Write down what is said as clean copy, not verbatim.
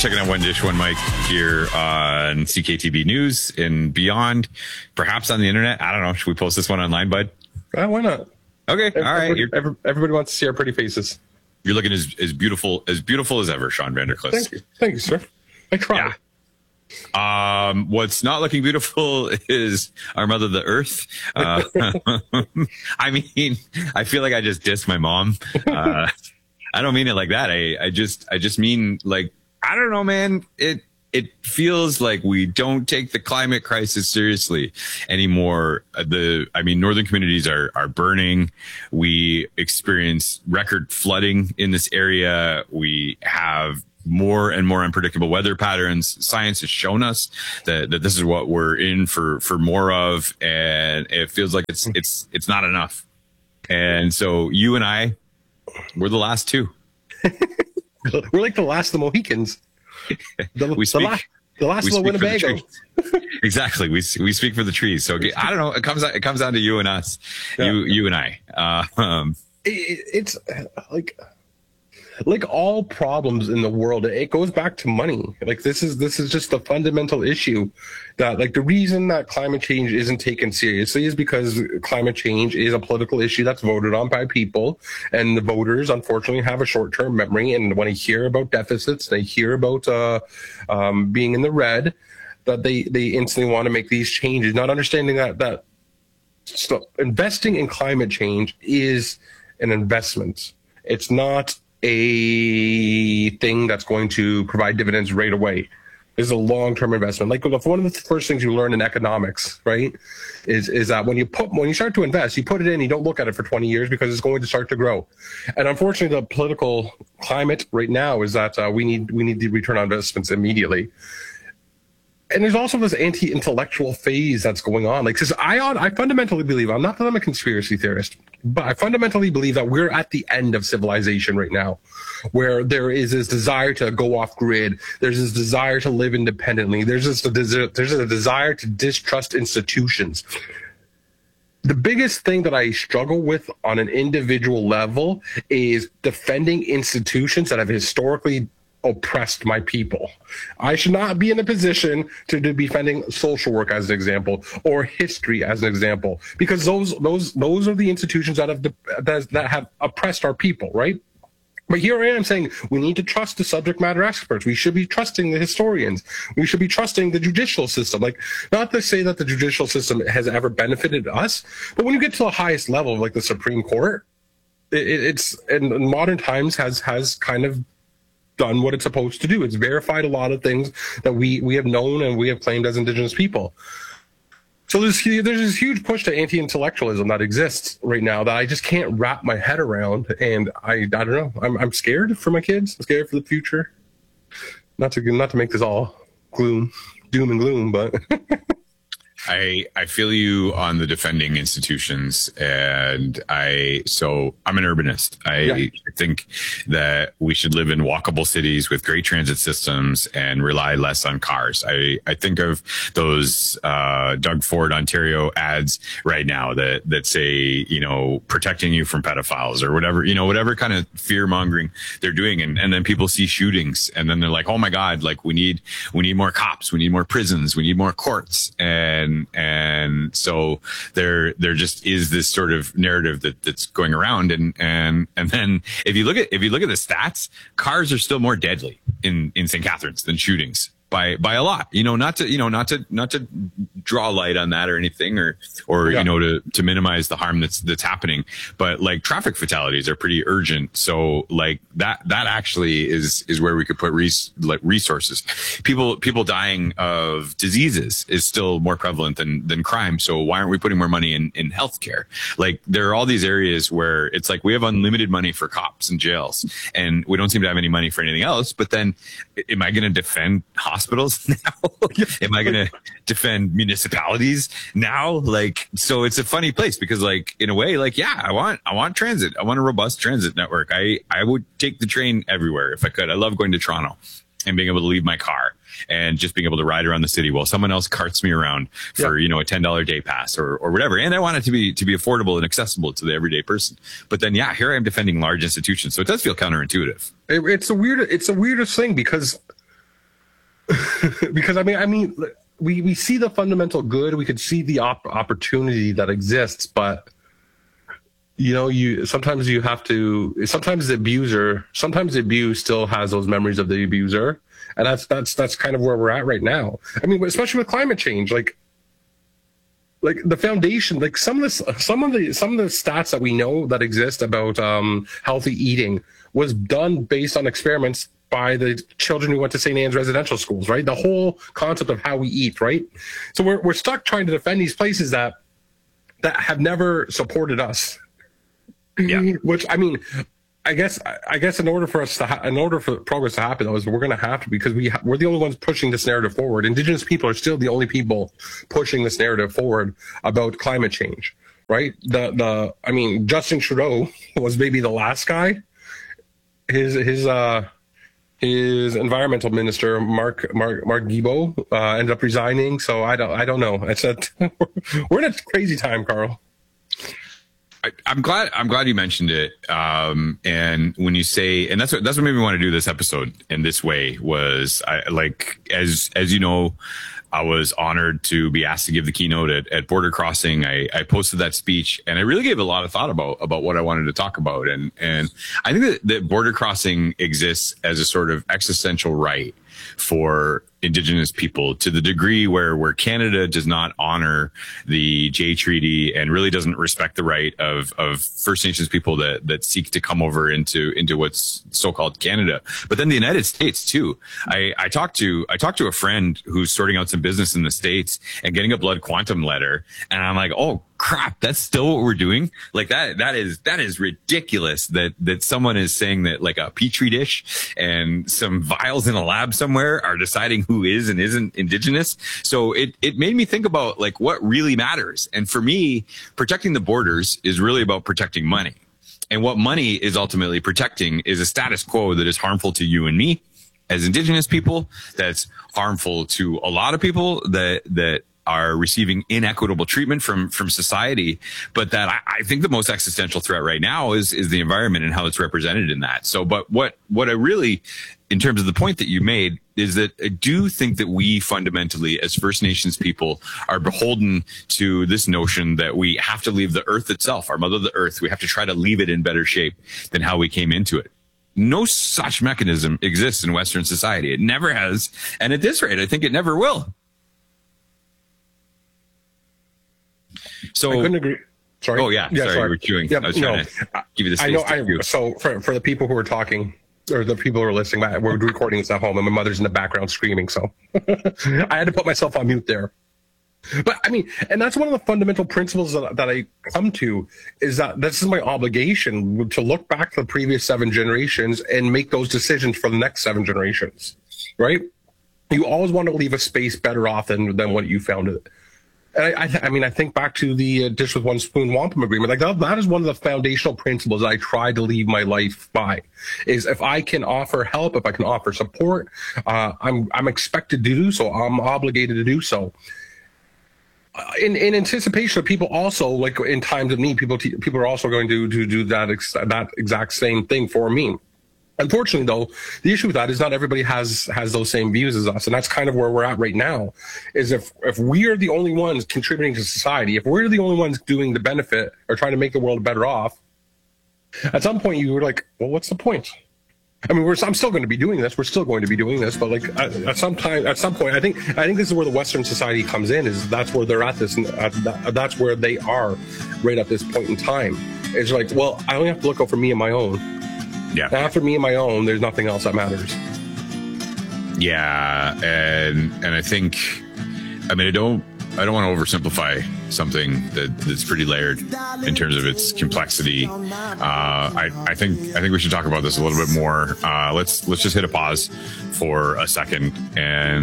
checking out One Dish, One Mic here on CKTB News and beyond, perhaps on the internet. I don't know. Should we post this one online, bud? Why not? Okay. All right. Everybody wants to see our pretty faces. You're looking as beautiful as ever, Sean Vandercliff. Thank you. Thank you, sir. I try. Yeah. What's not looking beautiful is our mother, the earth. I mean, I feel like I just dissed my mom. I don't mean it like that. I just mean, like, I don't know, man. It feels like we don't take the climate crisis seriously anymore. Northern communities are burning. We experience record flooding in this area. We have more and more unpredictable weather patterns. Science has shown us that this is what we're in for more of, and it feels like it's not enough. And so you and I, we're the last two. We're like the last of the Mohicans. The last of the Winnebago. Exactly. We speak for the trees. So I don't know. It comes down to you and us. Yeah. You and I. It's like all problems in the world, it goes back to money. Like this is just the fundamental issue, that like the reason that climate change isn't taken seriously is because climate change is a political issue that's voted on by people, and the voters unfortunately have a short-term memory, and when they hear about deficits, they hear about being in the red, that they instantly want to make these changes, not understanding that investing in climate change is an investment. It's not a thing that's going to provide dividends right away. It's a long-term investment. Like one of the first things you learn in economics, right, is that when you start to invest, you put it in, you don't look at it for 20 years because it's going to start to grow. And unfortunately, the political climate right now is that we need the return on investments immediately. And there's also this anti-intellectual phase that's going on. Like, I fundamentally believe, I'm not that I'm a conspiracy theorist, but I fundamentally believe that we're at the end of civilization right now, where there is this desire to go off grid. There's this desire to live independently. There's a desire to distrust institutions. The biggest thing that I struggle with on an individual level is defending institutions that have historically oppressed my people. I should not be in a position to be defending social work as an example, or history as an example, because those are the institutions that have oppressed our people, right? But here I am saying we need to trust the subject matter experts. We should be trusting the historians. We should be trusting the judicial system. Like, not to say that the judicial system has ever benefited us, but when you get to the highest level, like the Supreme Court, it's in modern times has kind of done what it's supposed to do. It's verified a lot of things that we have known and we have claimed as Indigenous people. So there's this huge push to anti-intellectualism that exists right now that I just can't wrap my head around, and I don't know. I'm scared for my kids. I'm scared for the future. Not to make this all doom and gloom, but I feel you on the defending institutions, and I'm an urbanist. I think that we should live in walkable cities with great transit systems and rely less on cars. I think of those Doug Ford Ontario ads right now that say, protecting you from pedophiles or whatever kind of fear mongering they're doing, and then people see shootings and then they're like, oh my God, like we need more cops, we need more prisons, we need more courts, and so there just is this sort of narrative that's going around, and then if you look at the stats, cars are still more deadly in St. Catharines than shootings by a lot. Not to draw light on that or anything, or to minimize the harm that's happening, but like traffic fatalities are pretty urgent. So like that actually is where we could put resources. People dying of diseases is still more prevalent than crime. So why aren't we putting more money in healthcare? Like there are all these areas where it's like we have unlimited money for cops and jails, and we don't seem to have any money for anything else. But then, am I going to defend hospitals now? Am I going to defend municipalities now? Like, so it's a funny place because, like, in a way, like, yeah, I want transit. I want a robust transit network. I would take the train everywhere if I could. I love going to Toronto and being able to leave my car and just being able to ride around the city while someone else carts me around for, a $10 day pass or whatever. And I want it to be affordable and accessible to the everyday person. But then, here I am defending large institutions. So it does feel counterintuitive. It's the weirdest thing, because Because we see the fundamental good, we could see the opportunity that exists, but sometimes the abuse still has those memories of the abuser, and that's kind of where we're at right now. I mean, especially with climate change, like the foundation, like some of the stats that we know that exist about healthy eating was done based on experiments by the children who went to St. Anne's residential schools, right? The whole concept of how we eat, right? So we're stuck trying to defend these places that have never supported us. Yeah. Which, I mean, I guess in order for progress to happen, though, is we're going to have to, because we're the only ones pushing this narrative forward. Indigenous people are still the only people pushing this narrative forward about climate change, right? Justin Trudeau was maybe the last guy. His environmental minister, Mark Guilbeault, ended up resigning. So I don't know. We're in a crazy time, Carl. I'm glad you mentioned it. And when you say, and that's what made me want to do this episode in this way was as you know, I was honored to be asked to give the keynote at Border Crossing. I posted that speech, and I really gave a lot of thought about what I wanted to talk about. And I think that Border Crossing exists as a sort of existential right for Indigenous people, to the degree where Canada does not honor the Jay Treaty and really doesn't respect the right of First Nations people that seek to come over into what's so-called Canada. But then the United States too. I talked to a friend who's sorting out some business in the States and getting a blood quantum letter, and I'm like, oh crap, that's still what we're doing? Like that is ridiculous that someone is saying that like a petri dish and some vials in a lab somewhere are deciding who is and isn't Indigenous. So it made me think about like what really matters. And for me, protecting the borders is really about protecting money. And what money is ultimately protecting is a status quo that is harmful to you and me as Indigenous people, that's harmful to a lot of people that are receiving inequitable treatment from society. But that I think the most existential threat right now is the environment and how it's represented in that. So, but what I really, in terms of the point that you made, is that I do think that we fundamentally, as First Nations people, are beholden to this notion that we have to leave the earth itself, our mother, the earth. We have to try to leave it in better shape than how we came into it. No such mechanism exists in Western society. It never has. And at this rate, I think it never will. So I couldn't agree. Sorry. Oh yeah. Sorry. You were chewing. Yeah, I was trying to give you the space. So for the people who are talking, or the people who are listening, we're recording this at home, and my mother's in the background screaming. So I had to put myself on mute there. But I mean, and that's one of the fundamental principles that I come to, is that this is my obligation to look back to the previous 7 generations and make those decisions for the next 7 generations, right? You always want to leave a space better off than what you found it. And I think back to the Dish with One Spoon Wampum Agreement. Like that is one of the foundational principles that I try to leave my life by. Is if I can offer help, if I can offer support, I'm expected to do so. I'm obligated to do so. In anticipation of people also, like in times of need, people are also going to do that exact same thing for me. Unfortunately, though, the issue with that is not everybody has those same views as us, and that's kind of where we're at right now. Is if we are the only ones contributing to society, if we're the only ones doing the benefit or trying to make the world better off, at some point you were like, well, what's the point? I mean, I'm still going to be doing this. We're still going to be doing this, but like at some point, I think this is where the Western society comes in. Is that's where they're at this, that's where they are right at this point in time. It's like, well, I only have to look out for me and my own. Yeah. After me and my own, there's nothing else that matters. Yeah, and I think, I mean, I don't want to oversimplify something that's pretty layered in terms of its complexity. I think we should talk about this a little bit more. Let's just hit a pause for a second and